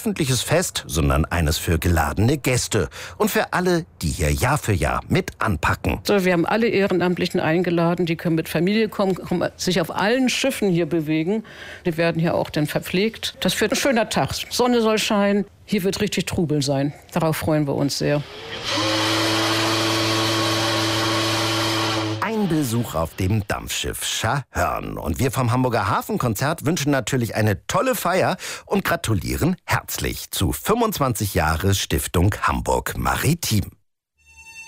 öffentliches Fest, sondern eines für geladene Gäste und für alle, die hier Jahr für Jahr mit anpacken. So, wir haben alle Ehrenamtlichen eingeladen, die können mit Familie kommen, sich auf allen Schiffen hier bewegen. Die werden hier auch dann verpflegt. Das wird ein schöner Tag. Sonne soll scheinen. Hier wird richtig Trubel sein. Darauf freuen wir uns sehr. Ein Besuch auf dem Dampfschiff Scharhörn. Und wir vom Hamburger Hafenkonzert wünschen natürlich eine tolle Feier und gratulieren herzlich zu 25 Jahre Stiftung Hamburg Maritim.